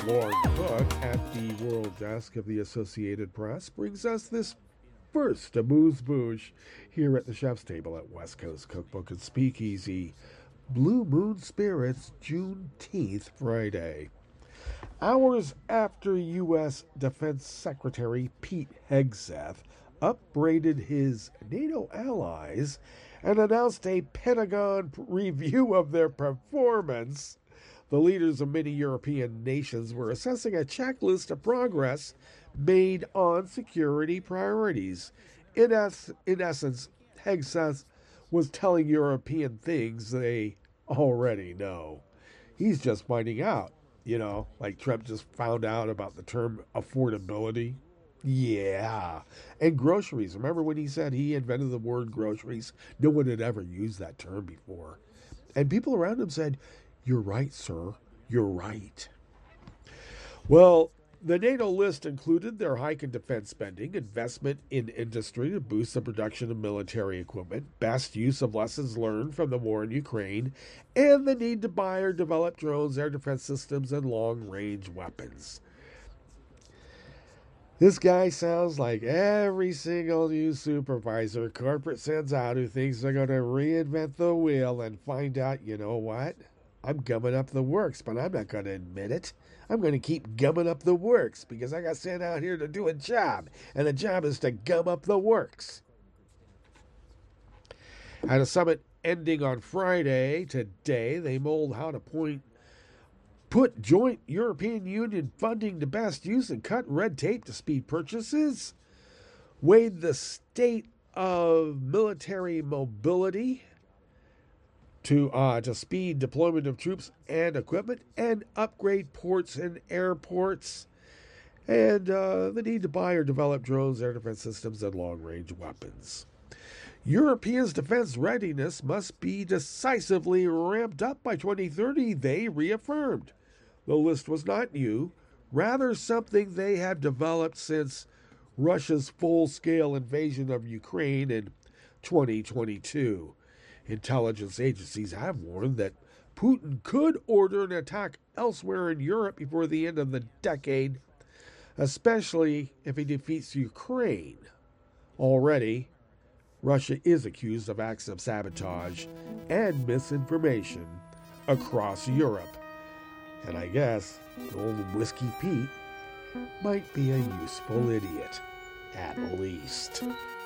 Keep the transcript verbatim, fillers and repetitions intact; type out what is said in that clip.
Lauren Cook at the World Desk of the Associated Press brings us this first amuse bouche here at the chef's table at West Coast Cookbook and Speakeasy. Blue Moon Spirits, Juneteenth Friday. Hours after U S. Defense Secretary Pete Hegseth upbraided his NATO allies and announced a Pentagon review of their performance, the leaders of many European nations were assessing a checklist of progress made on security priorities. In, es- in essence, Hegseth was telling European things they already know. He's just finding out, you know, like Trump just found out about the term affordability. Yeah. And groceries. Remember when he said he invented the word groceries? No one had ever used that term before. And people around him said, "You're right, sir. You're right." Well, the NATO list included their hike in defense spending, investment in industry to boost the production of military equipment, best use of lessons learned from the war in Ukraine, and the need to buy or develop drones, air defense systems, and long-range weapons. This guy sounds like every single new supervisor corporate sends out who thinks they're going to reinvent the wheel and find out, you know what? I'm gumming up the works, but I'm not going to admit it. I'm going to keep gumming up the works because I got sent out here to do a job, and the job is to gum up the works. At a summit ending on Friday, today, they mulled how to point, put joint European Union funding to best use and cut red tape to speed purchases, weighed the state of military mobility to uh, to speed deployment of troops and equipment, and upgrade ports and airports, and uh, the need to buy or develop drones, air defense systems, and long-range weapons. Europeans' defense readiness must be decisively ramped up by twenty thirty, they reaffirmed. The list was not new, rather something they have developed since Russia's full-scale invasion of Ukraine in twenty twenty-two. Intelligence agencies have warned that Putin could order an attack elsewhere in Europe before the end of the decade, especially if he defeats Ukraine. Already, Russia is accused of acts of sabotage and misinformation across Europe. And I guess old Whiskey Pete might be a useful idiot, at least.